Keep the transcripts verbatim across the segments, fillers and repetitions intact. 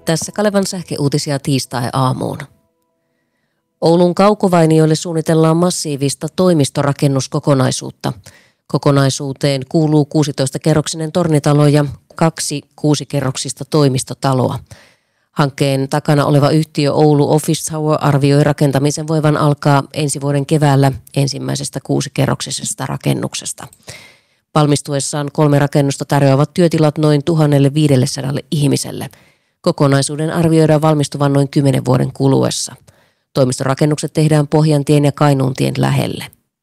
Tässä Kalevan sähkeuutisia tiistai-aamuun. Oulun Kaukovainioille suunnitellaan massiivista toimistorakennuskokonaisuutta. Kokonaisuuteen kuuluu kuusitoista-kerroksinen tornitalo ja kaksi kuusikerroksista toimistotaloa. Hankkeen takana oleva yhtiö Oulu Office Tower arvioi rakentamisen voivan alkaa ensi vuoden keväällä ensimmäisestä kuusikerroksisesta rakennuksesta. Valmistuessaan kolme rakennusta tarjoavat työtilat noin tuhatviisisataa ihmiselle. Kokonaisuuden arvioidaan valmistuvan noin kymmenen vuoden kuluessa. Toimistorakennukset tehdään Pohjantien ja Kainuuntien lähelle.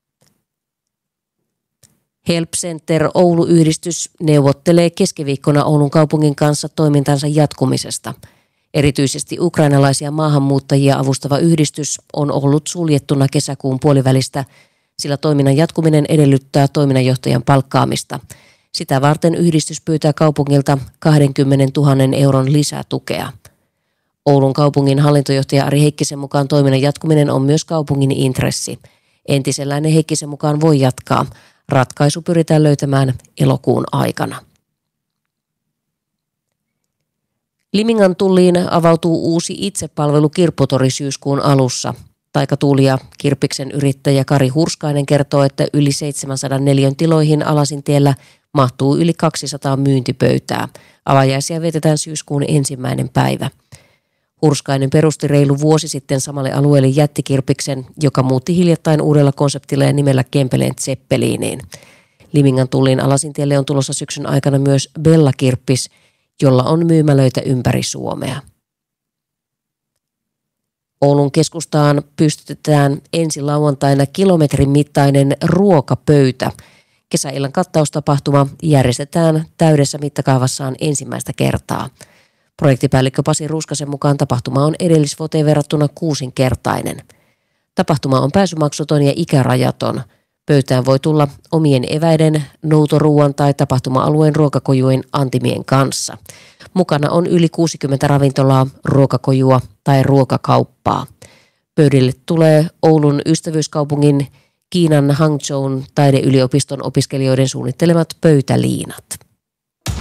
Help Center Oulu-yhdistys neuvottelee keskiviikkona Oulun kaupungin kanssa toimintansa jatkumisesta. Erityisesti ukrainalaisia maahanmuuttajia avustava yhdistys on ollut suljettuna kesäkuun puolivälistä, sillä toiminnan jatkuminen edellyttää toiminnanjohtajan palkkaamista. Sitä varten yhdistys pyytää kaupungilta kaksikymmentätuhatta euron lisätukea. Oulun kaupungin hallintojohtaja Ari Heikkisen mukaan toiminnan jatkuminen on myös kaupungin intressi. Entiselläinen Heikkisen mukaan voi jatkaa. Ratkaisu pyritään löytämään elokuun aikana. Limingan tulliin avautuu uusi itsepalvelu Kirpputori syyskuun alussa. Taikatuuli ja Kirppiksen yrittäjä Kari Hurskainen kertoo, että yli seitsemänsataa neliön tiloihin Alasintiellä mahtuu yli kaksisataa myyntipöytää. Avajaisia vietetään syyskuun ensimmäinen päivä. Hurskainen perusti reilu vuosi sitten samalle alueelle jättikirppiksen, joka muutti hiljattain uudella konseptilla ja nimellä Kempeleen Zeppeliniin. Limingan tullin Alasintielle on tulossa syksyn aikana myös Bella-kirppis, jolla on myymälöitä ympäri Suomea. Oulun keskustaan pystytetään ensi lauantaina kilometrin mittainen ruokapöytä. Kesäillan kattaustapahtuma järjestetään täydessä mittakaavassaan ensimmäistä kertaa. Projektipäällikkö Pasi Ruuskasen mukaan tapahtuma on edellisvuoteen verrattuna kuusinkertainen. Tapahtuma on pääsymaksuton ja ikärajaton. Pöytään voi tulla omien eväiden, noutoruuan tai tapahtuma-alueen ruokakojujen antimien kanssa. Mukana on yli kuusikymmentä ravintolaa, ruokakojua tai ruokakauppaa. Pöydille tulee Oulun ystävyyskaupungin Kiinan Hangzhoun taideyliopiston opiskelijoiden suunnittelemat pöytäliinat.